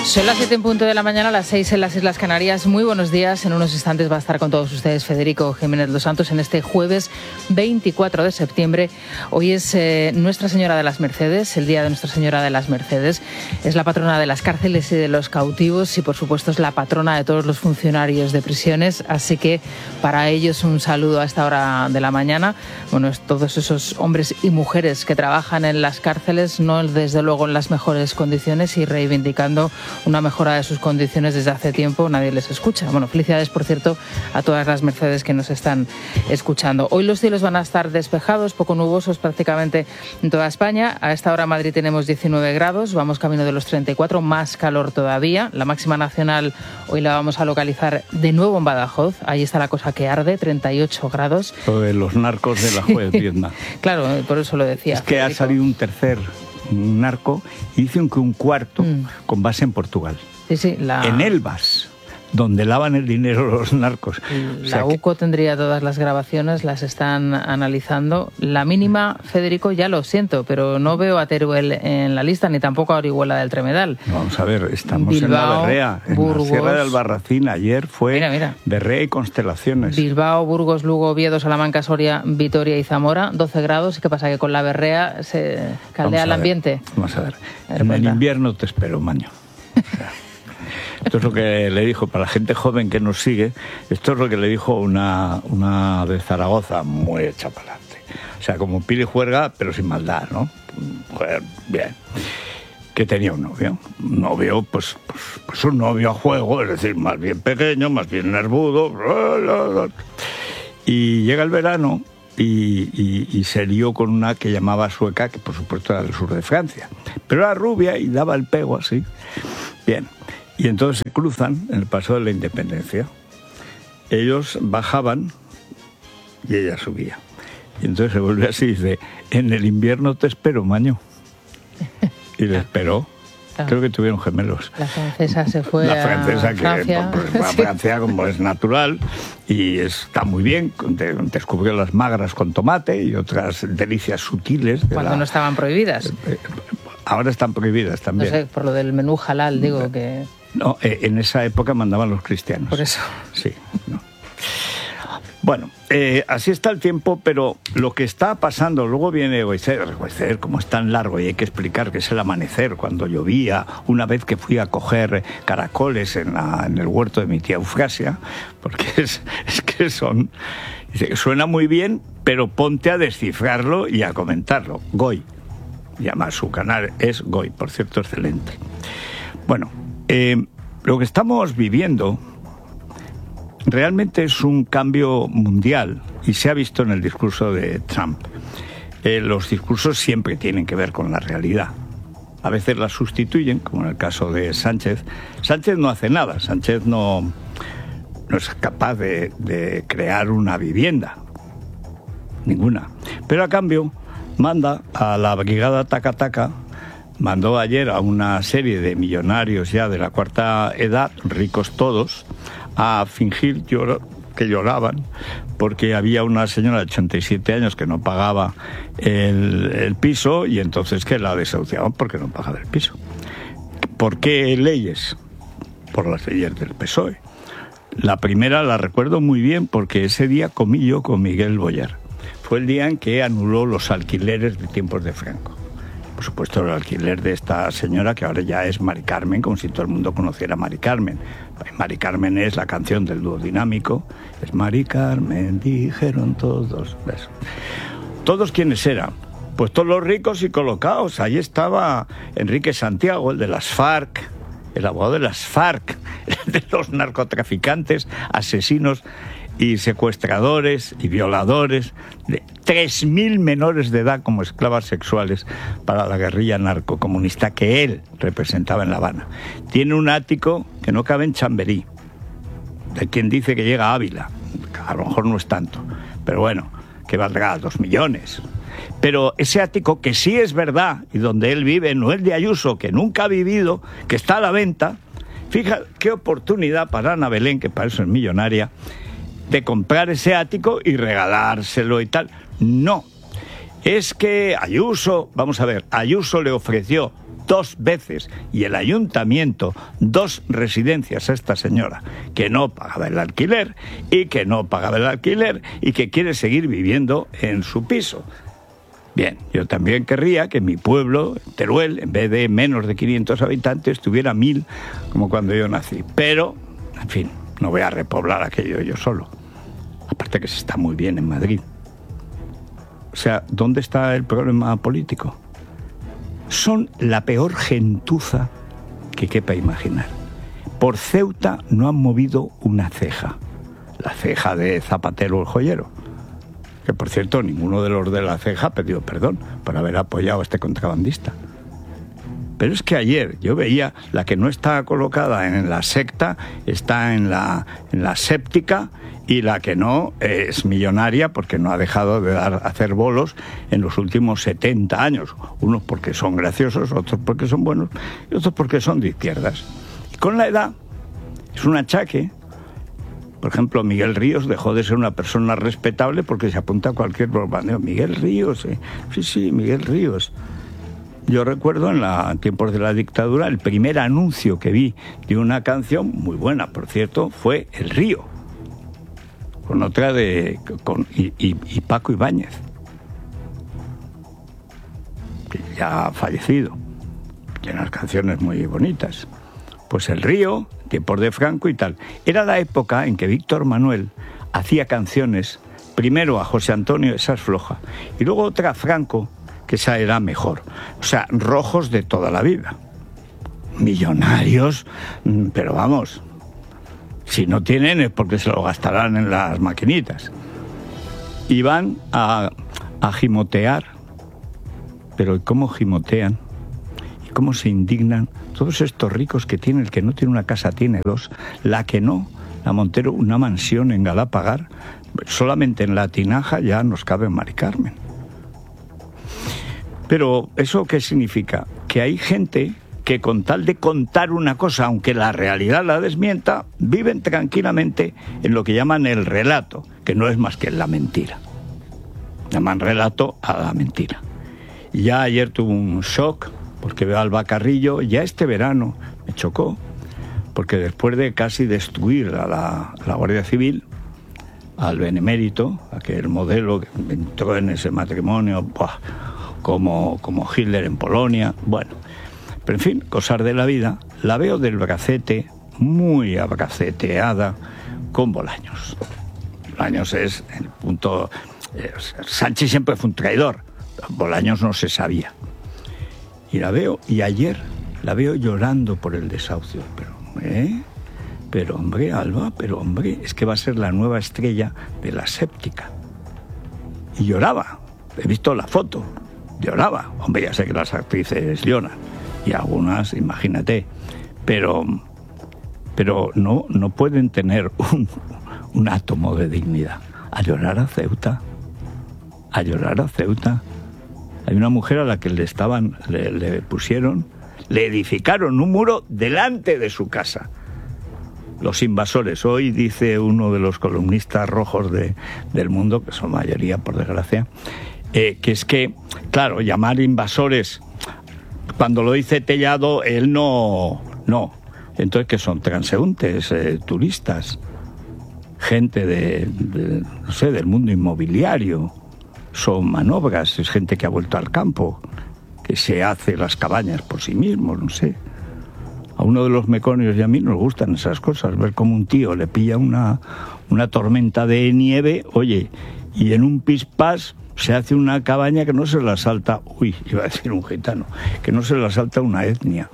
Son las 7 en punto de la mañana, las 6 en las Islas Canarias. Muy buenos días. En unos instantes va a estar con todos ustedes Federico Jiménez Los Santos en este jueves 24 de septiembre. Hoy es Nuestra Señora de las Mercedes, el día de Nuestra Señora de las Mercedes. Es la patrona de las cárceles y de los cautivos y, por supuesto, es la patrona de todos los funcionarios de prisiones. Así que para ellos un saludo a esta hora de la mañana. Bueno, es todos esos hombres y mujeres que trabajan en las cárceles, no desde luego en las mejores condiciones, y reivindicando una mejora de sus condiciones desde hace tiempo. Nadie les escucha. Bueno, felicidades, por cierto, a todas las Mercedes que nos están escuchando. Hoy los cielos van a estar despejados, poco nubosos prácticamente en toda España. A esta hora en Madrid tenemos 19 grados, vamos camino de los 34, más calor todavía. La máxima nacional hoy la vamos a localizar de nuevo en Badajoz. Ahí está la cosa que arde, 38 grados. Lo de los narcos de la juez Vietnam. Claro, por eso lo decía. Es que Federico. Ha salido un tercer narco y dicen que un cuarto con base en Portugal. Sí, en Elvas, donde lavan el dinero los narcos. La UCO tendría todas las grabaciones, las están analizando. La mínima, Federico, ya lo siento, pero no veo a Teruel en la lista, ni tampoco a Orihuela del Tremedal. Vamos a ver, estamos Bilbao, en la Berrea, en Burgos, la Sierra de Albarracín. Ayer fue mira. Berrea y Constelaciones. Bilbao, Burgos, Lugo, Oviedo, Salamanca, Soria, Vitoria y Zamora, 12 grados. ¿Y qué pasa? ¿Que con la Berrea se caldea el ambiente? Vamos a ver. En el invierno te espero, Maño. O sea, esto es lo que le dijo, para la gente joven que nos sigue, esto es lo que le dijo una de Zaragoza, muy hecha para adelante. O sea, como Pili Juerga, pero sin maldad, ¿no? Joder, bien. Que tenía un novio, pues un novio a juego, es decir, más bien pequeño, más bien nervudo. Y llega el verano y se lió con una que llamaba sueca, que por supuesto era del sur de Francia. Pero era rubia y daba el pego así. Bien. Y entonces se cruzan en el Paso de la Independencia. Ellos bajaban y ella subía. Y entonces se vuelve así y dice: en el invierno te espero, Maño. Y le esperó. Claro. Creo que tuvieron gemelos. La francesa se fue a Francia. Fue a Francia, como es natural, y está muy bien. Descubrió las magras con tomate y otras delicias sutiles. Cuando no estaban prohibidas. Ahora están prohibidas también. No sé, por lo del menú halal, digo que... No, en esa época mandaban los cristianos. Por eso. Sí, no. Bueno, así está el tiempo, pero lo que está pasando, luego viene Goizer, como es tan largo y hay que explicar que es el amanecer, cuando llovía, una vez que fui a coger caracoles en el huerto de mi tía Eufrasia, porque es que son... Dice, suena muy bien, pero ponte a descifrarlo y a comentarlo. Goy, y además su canal es Goy, por cierto, excelente. Bueno, lo que estamos viviendo realmente es un cambio mundial y se ha visto en el discurso de Trump. Los discursos siempre tienen que ver con la realidad. A veces la sustituyen, como en el caso de Sánchez. Sánchez no hace nada, Sánchez no es capaz de crear una vivienda, ninguna. Pero a cambio manda a la brigada Taca Taca, mandó ayer a una serie de millonarios ya de la cuarta edad, ricos todos, a fingir que lloraban porque había una señora de 87 años que no pagaba el piso y entonces que la desahuciaban porque no pagaba el piso. ¿Por qué leyes? Por las leyes del PSOE. La primera la recuerdo muy bien porque ese día comí yo con Miguel Boyer. Fue el día en que anuló los alquileres de tiempos de Franco. Por supuesto, el alquiler de esta señora, que ahora ya es Mari Carmen, como si todo el mundo conociera a Mari Carmen. Mari Carmen es la canción del dúo dinámico. Es Mari Carmen, dijeron todos. Eso. ¿Todos quiénes eran? Pues todos los ricos y colocados. Ahí estaba Enrique Santiago, el de las FARC, el abogado de las FARC, el de los narcotraficantes, asesinos y secuestradores y violadores de 3.000 menores de edad como esclavas sexuales para la guerrilla narcocomunista que él representaba en La Habana. Tiene un ático que no cabe en Chamberí, de quien dice que llega a Ávila. A lo mejor no es tanto, pero bueno, que valdrá 2 millones. Pero ese ático, que sí es verdad, y donde él vive, no es de Ayuso, que nunca ha vivido, que está a la venta. Fíjate qué oportunidad para Ana Belén, que para eso es millonaria, de comprar ese ático y regalárselo y tal. No, es que Ayuso, vamos a ver, Ayuso le ofreció 2 veces, y el ayuntamiento 2 residencias a esta señora que no pagaba el alquiler y que quiere seguir viviendo en su piso. Bien, yo también querría que mi pueblo, Teruel, en vez de menos de 500 habitantes, tuviera 1000, como cuando yo nací. Pero, en fin, no voy a repoblar aquello yo solo. Aparte que se está muy bien en Madrid. O sea, ¿dónde está el problema político? Son la peor gentuza que quepa imaginar. Por Ceuta no han movido una ceja. La ceja de Zapatero el joyero. Que, por cierto, ninguno de los de la ceja pidió perdón por haber apoyado a este contrabandista. Pero es que ayer yo veía la que no está colocada en la secta, está en la séptica, y la que no es millonaria porque no ha dejado de hacer bolos en los últimos 70 años. Unos porque son graciosos, otros porque son buenos y otros porque son de izquierdas. Y con la edad es un achaque. Por ejemplo, Miguel Ríos dejó de ser una persona respetable porque se apunta a cualquier bombardeo. Miguel Ríos, sí, Miguel Ríos. Yo recuerdo en tiempos de la dictadura, el primer anuncio que vi de una canción, muy buena por cierto, fue El Río, con otra y Paco Ibáñez, que ya ha fallecido. Tiene unas canciones muy bonitas. Pues El Río, tiempos de Franco y tal. Era la época en que Víctor Manuel hacía canciones, primero a José Antonio, esa es floja, y luego otra a Franco, que esa era mejor. O sea, rojos de toda la vida. Millonarios, pero vamos, si no tienen es porque se lo gastarán en las maquinitas. Y van a gimotear. Pero ¿cómo gimotean? ¿Y cómo se indignan todos estos ricos que tienen? El que no tiene una casa tiene 2. La que no, la Montero, una mansión en Galapagar. Solamente en la tinaja ya nos cabe en Mari Carmen. Pero ¿eso qué significa? Que hay gente que con tal de contar una cosa, aunque la realidad la desmienta, viven tranquilamente en lo que llaman el relato, que no es más que la mentira. Llaman relato a la mentira. Y ya ayer tuve un shock, porque veo a Alba Carrillo, ya este verano me chocó, porque después de casi destruir a la Guardia Civil, al benemérito, aquel modelo que entró en ese matrimonio, ¡buah!, como Hitler en Polonia, bueno, pero en fin, cosas de la vida, la veo del bracete, muy abraceteada, con Bolaños. Bolaños es el punto... Sánchez siempre fue un traidor, Bolaños no se sabía. Y la veo, y ayer la veo llorando por el desahucio, pero hombre, Alba, es que va a ser la nueva estrella de la séptica. Y lloraba, he visto la foto. Lloraba. Hombre, ya sé que las actrices lloran. Y algunas, imagínate. Pero no pueden tener un átomo de dignidad. A llorar a Ceuta. Hay una mujer a la que le edificaron un muro delante de su casa. Los invasores. Hoy dice uno de los columnistas rojos del Mundo, que son mayoría por desgracia, que es que, claro, llamar invasores, cuando lo dice Tellado, él no. Entonces, que son transeúntes, turistas, gente no sé, del mundo inmobiliario, son manobras, es gente que ha vuelto al campo, que se hace las cabañas por sí mismo, no sé. A uno de los meconios y a mí nos gustan esas cosas, ver cómo un tío le pilla una tormenta de nieve, oye, y en un pispás se hace una cabaña que no se la salta, iba a decir un gitano, que no se la salta una etnia.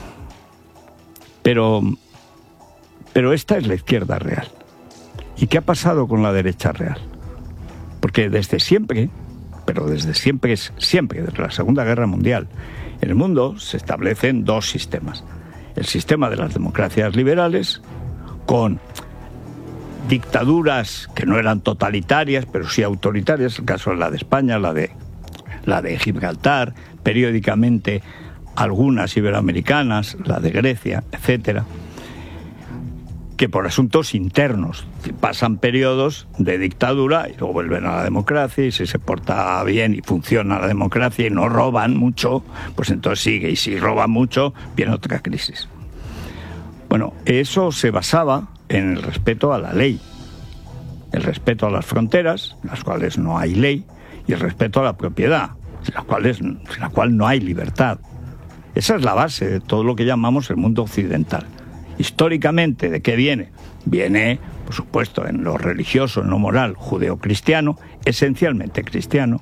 Pero esta es la izquierda real. ¿Y qué ha pasado con la derecha real? Porque desde siempre, desde la Segunda Guerra Mundial, en el mundo se establecen 2 sistemas. El sistema de las democracias liberales, con dictaduras que no eran totalitarias, pero sí autoritarias, el caso es la de España, la de Gibraltar, periódicamente algunas iberoamericanas, la de Grecia, etcétera. que por asuntos internos pasan periodos de dictadura y luego vuelven a la democracia, y si se porta bien y funciona la democracia y no roban mucho, pues entonces sigue, y si roban mucho viene otra crisis. Bueno, eso se basaba en el respeto a la ley, el respeto a las fronteras, en las cuales no hay ley, y el respeto a la propiedad, sin la cual no hay libertad. Esa es la base de todo lo que llamamos el mundo occidental. Históricamente, ¿de qué viene? Viene, por supuesto, en lo religioso, en lo moral, judeocristiano, esencialmente cristiano,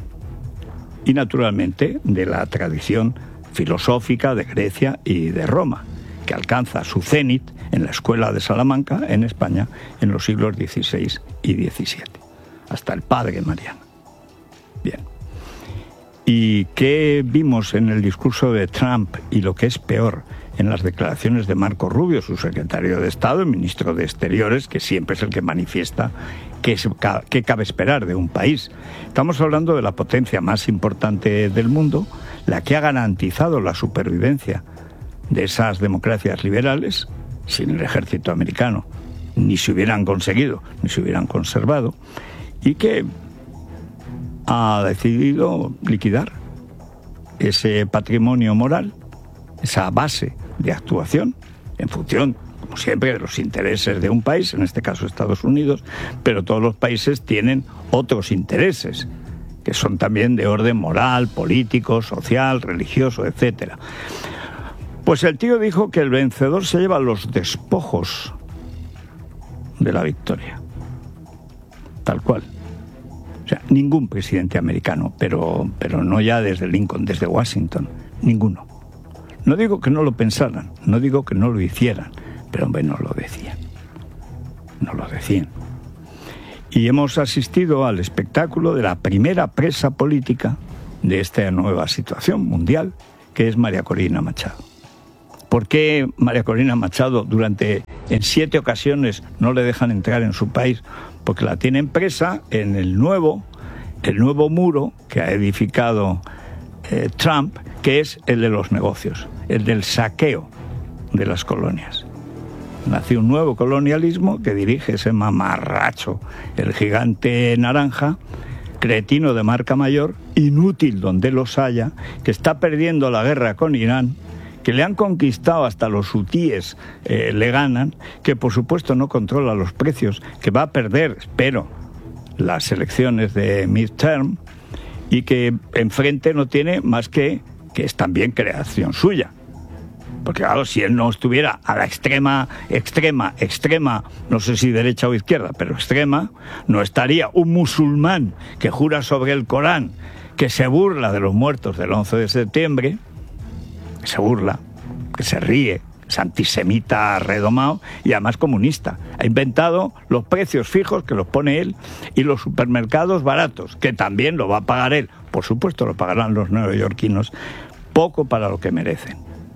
y naturalmente de la tradición filosófica de Grecia y de Roma, que alcanza su cenit en la Escuela de Salamanca, en España, en los siglos XVI y XVII, hasta el padre Mariano. Bien. ¿Y qué vimos en el discurso de Trump y lo que es peor, en las declaraciones de Marco Rubio, su secretario de Estado, el ministro de Exteriores, que siempre es el que manifiesta qué cabe esperar de un país? Estamos hablando de la potencia más importante del mundo, la que ha garantizado la supervivencia de esas democracias liberales, sin el ejército americano, ni se hubieran conseguido, ni se hubieran conservado, y que ha decidido liquidar ese patrimonio moral, esa base de actuación en función, como siempre, de los intereses de un país, en este caso Estados Unidos, pero todos los países tienen otros intereses, que son también de orden moral, político, social, religioso, etc. Pues el tío dijo que el vencedor se lleva los despojos de la victoria. Tal cual. O sea, ningún presidente americano, pero no ya desde Lincoln, desde Washington, ninguno. No digo que no lo pensaran, no digo que no lo hicieran, pero hombre, no lo decían. No lo decían. Y hemos asistido al espectáculo de la primera presa política de esta nueva situación mundial, que es María Corina Machado. ¿Por qué María Corina Machado en 7 ocasiones no le dejan entrar en su país? Porque la tienen presa en el nuevo muro que ha edificado Trump, que es el de los negocios, el del saqueo de las colonias. Nació un nuevo colonialismo que dirige ese mamarracho, el gigante naranja, cretino de marca mayor, inútil donde los haya, que está perdiendo la guerra con Irán, que le han conquistado hasta los hutíes, le ganan, que por supuesto no controla los precios, que va a perder, espero, las elecciones de midterm, y que enfrente no tiene más que es también creación suya. Porque claro, si él no estuviera a la extrema, no sé si derecha o izquierda, pero extrema, no estaría un musulmán que jura sobre el Corán, que se burla de los muertos del 11 de septiembre, que se burla, que se ríe, es antisemita redomado y además comunista. Ha inventado los precios fijos, que los pone él, y los supermercados baratos, que también lo va a pagar él. Por supuesto lo pagarán los neoyorquinos, poco para lo que merecen.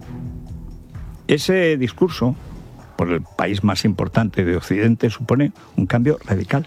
Ese discurso, por el país más importante de Occidente, supone un cambio radical.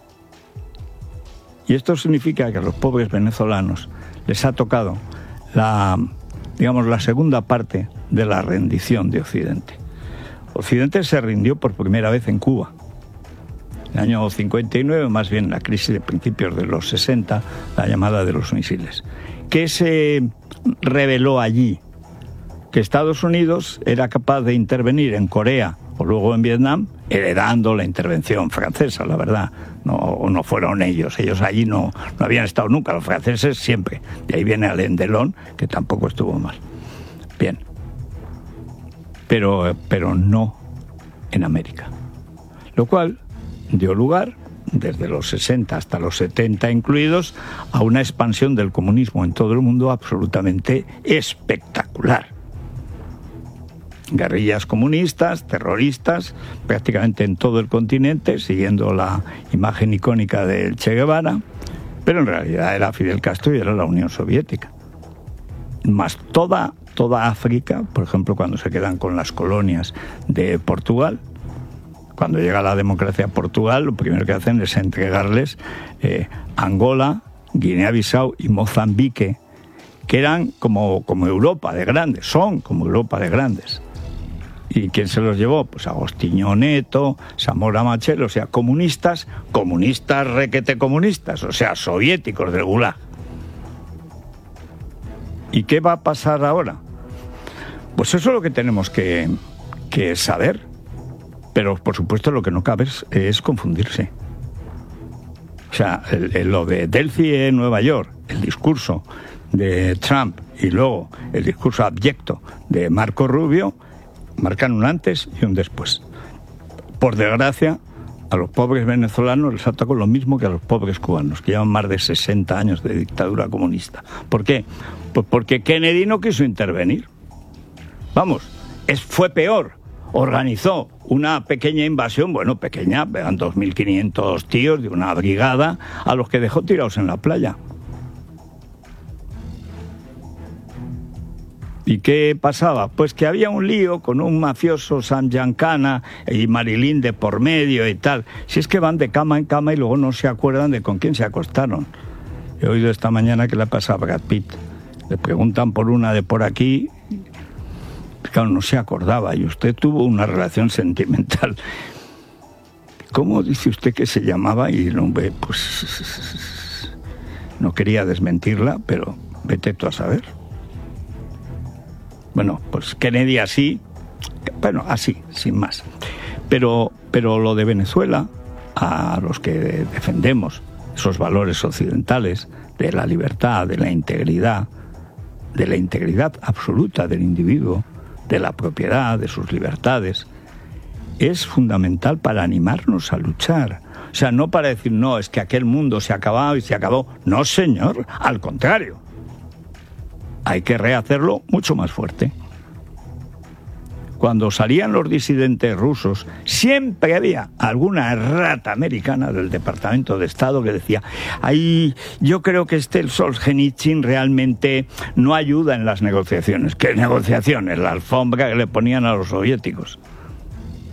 Y esto significa que a los pobres venezolanos les ha tocado la segunda parte de la rendición de Occidente. Occidente se rindió por primera vez en Cuba. En el año 59, más bien la crisis de principios de los 60, la llamada de los misiles. ¿Qué se reveló allí? Que Estados Unidos era capaz de intervenir en Corea o luego en Vietnam, heredando la intervención francesa, la verdad. No fueron ellos allí no habían estado nunca, los franceses siempre. De ahí viene Alain Delon, que tampoco estuvo mal. Bien. Pero no en América. Lo cual dio lugar, desde los 60 hasta los 70 incluidos, a una expansión del comunismo en todo el mundo absolutamente espectacular. Guerrillas comunistas, terroristas, prácticamente en todo el continente, siguiendo la imagen icónica del Che Guevara, pero en realidad era Fidel Castro y era la Unión Soviética. Más toda África, por ejemplo, cuando se quedan con las colonias de Portugal, cuando llega la democracia a Portugal, lo primero que hacen es entregarles Angola, Guinea-Bissau y Mozambique, que eran como Europa de grandes, son como Europa de grandes. ¿Y quién se los llevó? Pues Agostinho Neto, Zamora Machel, o sea, comunistas requete comunistas, o sea, soviéticos del Gulag. ¿Y qué va a pasar ahora? Pues eso es lo que tenemos que saber. Pero, por supuesto, lo que no cabe es confundirse. O sea, lo de Delphi en Nueva York, el discurso de Trump y luego el discurso abyecto de Marco Rubio, marcan un antes y un después. Por desgracia, a los pobres venezolanos les ha tocado lo mismo que a los pobres cubanos, que llevan más de 60 años de dictadura comunista. ¿Por qué? Pues porque Kennedy no quiso intervenir. Vamos, fue peor. Organizó una pequeña invasión, bueno, pequeña, eran 2.500 tíos de una brigada, a los que dejó tirados en la playa. ¿Y qué pasaba? Pues que había un lío con un mafioso Sam Giancana y Marilyn de por medio y tal. Si es que van de cama en cama y luego no se acuerdan de con quién se acostaron. He oído esta mañana que le pasa a Brad Pitt. Le preguntan por una de por aquí. Claro, no se acordaba. Y usted tuvo una relación sentimental. ¿Cómo dice usted que se llamaba? Y el hombre, pues no quería desmentirla, pero vete tú a saber. Bueno, pues Kennedy así, sin más. Pero lo de Venezuela, a los que defendemos esos valores occidentales de la libertad, de la integridad absoluta del individuo, de la propiedad, de sus libertades, es fundamental para animarnos a luchar. O sea, no para decir, no, es que aquel mundo se ha acabado y se acabó. No, señor, al contrario. Hay que rehacerlo mucho más fuerte. Cuando salían los disidentes rusos, siempre había alguna rata americana del Departamento de Estado que decía, ay, yo creo que el Solzhenitsyn realmente no ayuda en las negociaciones. ¿Qué negociaciones? La alfombra que le ponían a los soviéticos.